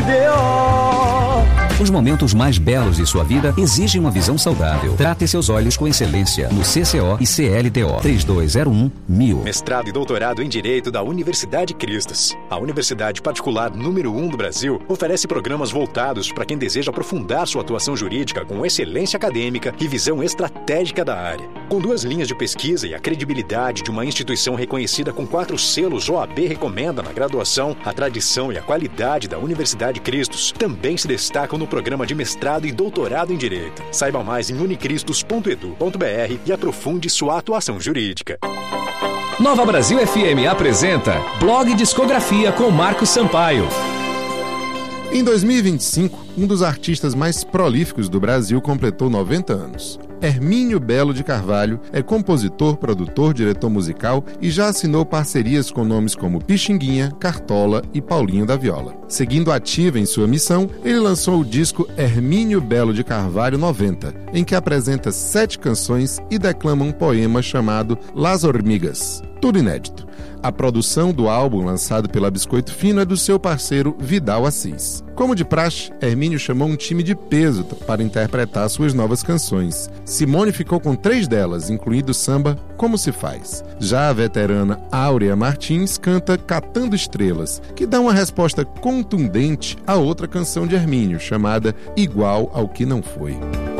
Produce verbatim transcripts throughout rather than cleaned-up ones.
Os momentos mais belos de sua vida exigem uma visão saudável. Trate seus olhos com excelência no C C O e C L D O. três dois zero um mil. Mestrado e doutorado em Direito da Universidade Cristas. A universidade particular número um do Brasil oferece programas voltados para quem deseja aprofundar sua atuação jurídica com excelência acadêmica e visão estratégica da área. Com duas linhas de pesquisa e a credibilidade de uma instituição reconhecida com quatro selos O A B recomenda na graduação, a tradição e a qualidade da Universidade Cristos também se destacam no programa de mestrado e doutorado em Direito. Saiba mais em unicristos ponto edu ponto br e aprofunde sua atuação jurídica. Nova Brasil F M apresenta Blog Discografia com Marcos Sampaio. Em dois mil e vinte e cinco, um dos artistas mais prolíficos do Brasil completou noventa anos. Hermínio Belo de Carvalho é compositor, produtor, diretor musical e já assinou parcerias com nomes como Pixinguinha, Cartola e Paulinho da Viola. Seguindo ativa em sua missão, ele lançou o disco Hermínio Belo de Carvalho noventa, em que apresenta sete canções e declama um poema chamado Las Hormigas. Tudo inédito. A produção do álbum lançado pela Biscoito Fino é do seu parceiro Vidal Assis. Como de praxe, Hermínio chamou um time de peso para interpretar suas novas canções. Simone ficou com três delas, incluindo o samba Como Se Faz. Já a veterana Áurea Martins canta Catando Estrelas, que dá uma resposta contundente a outra canção de Hermínio, chamada Igual ao Que Não Foi.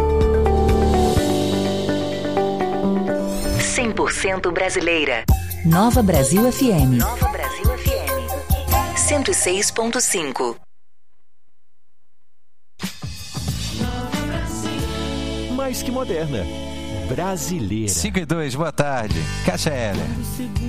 cem por cento brasileira. Nova Brasil F M. Nova Brasil F M. cento e seis ponto cinco. Mais que moderna. Brasileira. cinco e dois, boa tarde. Caixa Heller.